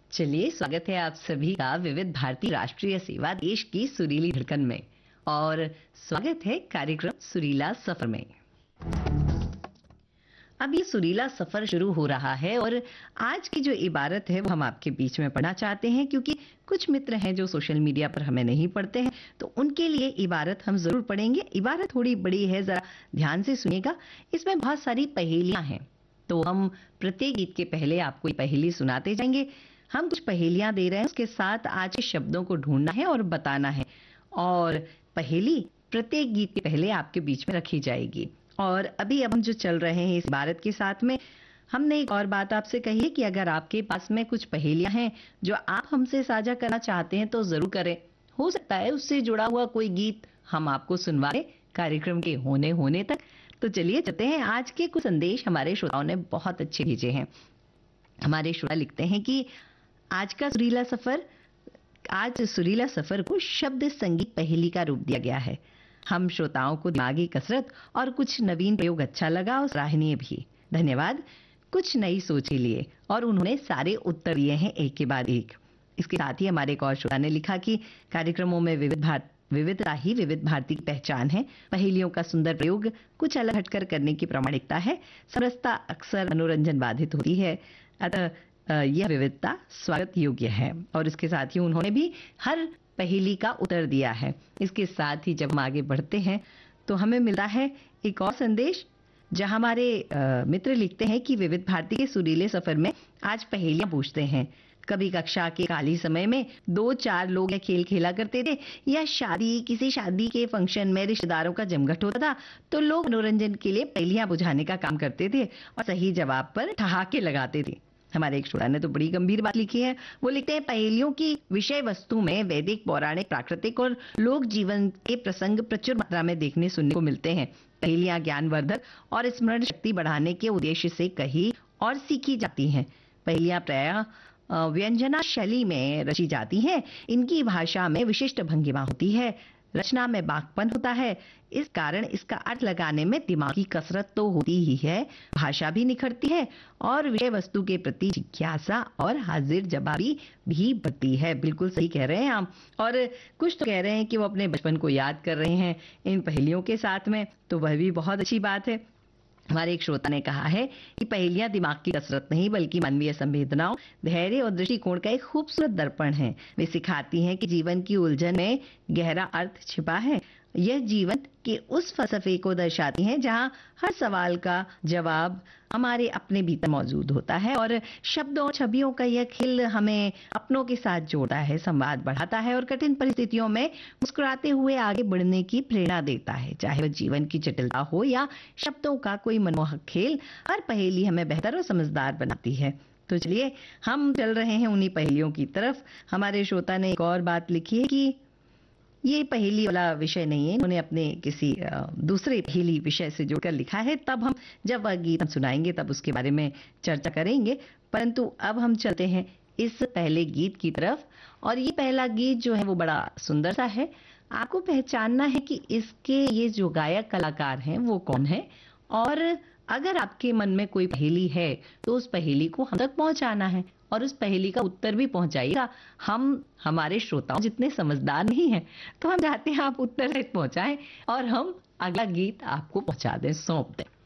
चलिए, स्वागत है आप सभी का विविध भारती राष्ट्रीय सेवा देश की सुरीली धड़कन में। और स्वागत है कार्यक्रम सुरीला सफर में। अब ये सुरीला सफर शुरू हो रहा है और आज की जो इबारत है वो हम आपके बीच में पढ़ना चाहते हैं, क्योंकि कुछ मित्र हैं जो सोशल मीडिया पर हमें नहीं पढ़ते हैं, तो उनके लिए इबारत हम जरूर पढ़ेंगे। इबारत थोड़ी बड़ी है, जरा ध्यान से सुनिएगा। इसमें बहुत सारी पहेलियां हैं, तो हम प्रत्येक गीत के पहले आपको ये पहेली सुनाते जाएंगे। हम कुछ पहेलियां दे रहे हैं, उसके साथ आज के शब्दों को ढूंढना है और बताना है। और पहेली प्रत्येक गीत के पहले आपके बीच में रखी जाएगी। और अब हम जो चल रहे हैं इस इबारत के साथ में, हमने एक और बात आपसे कही है कि अगर आपके पास में कुछ पहेलियां हैं जो आप हमसे साझा करना चाहते हैं तो जरूर करें। हो सकता है उससे जुड़ा हुआ कोई गीत हम आपको सुनवा दें कार्यक्रम के होने होने तक। तो चलिए चलते हैं। आज के कुछ संदेश हमारे श्रोताओं ने बहुत अच्छे भेजे हैं। हमारे श्रोता लिखते हैं कि आज सुरीला सफर को शब्द संगीत पहेली का रूप दिया गया है। हम श्रोताओं को दिमागी कसरत और कुछ नवीन प्रयोग अच्छा लगा और सराहनीय भी। धन्यवाद कुछ नई सोच के लिए। और उन्होंने सारे उत्तर दिए हैं एक के बाद एक। इसके साथ ही हमारे एक और श्रोता ने लिखा कि कार्यक्रमों में विविधता ही विविध भारती की पहचान है। पहेलियों का सुंदर प्रयोग कुछ अलग हटकर करने की प्रामाणिकता है। समरसता अक्सर मनोरंजन बाधित होती है, अतः यह विविधता स्वागत योग्य है। और इसके साथ ही उन्होंने भी हर पहेली का उत्तर दिया है। इसके साथ ही जब हम आगे बढ़ते हैं तो हमें मिला है एक और संदेश, जहां हमारे मित्र लिखते हैं कि विविध भारती के सुरीले सफर में आज पहेलियां पूछते हैं। कभी कक्षा के खाली समय में 2-4 लोग यह खेल खेला करते थे, या किसी शादी के फंक्शन में रिश्तेदारों का जमघट होता था तो लोग मनोरंजन के लिए पहेलियां बुझाने का काम करते थे और सही जवाब पर ठहाके लगाते थे। हमारे एक श्रोता ने तो बड़ी गंभीर बात लिखी है। वो लिखते हैं, पहेलियों की विषय वस्तु में वैदिक, पौराणिक, प्राकृतिक और लोक जीवन के प्रसंग प्रचुर मात्रा में देखने सुनने को मिलते हैं। पहेलियां ज्ञानवर्धक और स्मरण शक्ति बढ़ाने के उद्देश्य से कही और सीखी जाती हैं। पहेलियां प्रायः व्यंजना शैली में रची जाती हैं। इनकी भाषा में विशिष्ट भंगिमा होती है, रचना में बाकपन होता है। इस कारण इसका अर्थ लगाने में दिमागी कसरत तो होती ही है, भाषा भी निखरती है और विषय वस्तु के प्रति जिज्ञासा और हाजिर जवाबी भी बढ़ती है। बिल्कुल सही कह रहे हैं आप। और कुछ तो कह रहे हैं कि वो अपने बचपन को याद कर रहे हैं इन पहेलियों के साथ में, तो वह भी बहुत अच्छी बात है। हमारे एक श्रोता ने कहा है कि पहेलियां दिमाग की कसरत नहीं बल्कि मानवीय संवेदनाओं, धैर्य और दृष्टिकोण का एक खूबसूरत दर्पण है। वे सिखाती हैं कि जीवन की उलझन में गहरा अर्थ छिपा है। यह जीवन के उस फलसफे को दर्शाती हैं जहां हर सवाल का जवाब हमारे अपने भीतर मौजूद होता है। और शब्दों और छवियों का यह खेल हमें अपनों के साथ जोड़ता है, संवाद बढ़ाता है और कठिन परिस्थितियों में मुस्कुराते हुए आगे बढ़ने की प्रेरणा देता है। चाहे वह जीवन की जटिलता हो या शब्दों का कोई मनमोहक खेल, हर पहेली हमें बेहतर और समझदार बनाती है। तो चलिए हम चल रहे हैं उन्हीं पहेलियों की तरफ। हमारे श्रोता ने एक और बात लिखी है कि ये पहेली वाला विषय नहीं है, उन्होंने अपने किसी दूसरे पहेली विषय से जोड़कर लिखा है। तब हम जब वह गीत हम सुनाएंगे तब उसके बारे में चर्चा करेंगे। परंतु अब हम चलते हैं इस पहले गीत की तरफ। और ये पहला गीत जो है वो बड़ा सुंदर सा है। आपको पहचानना है कि इसके ये जो गायक कलाकार हैं वो कौन है। और अगर आपके मन में कोई पहेली है तो उस पहेली को हम तक पहुंचाना है और उस पहेली का उत्तर भी पहुंचाइएगा। हम हमारे श्रोताओं जितने समझदार नहीं हैं, तो हम चाहते हैं आप उत्तर तक पहुंचाएं और हम अगला गीत आपको पहुंचा दें, सौंप दें।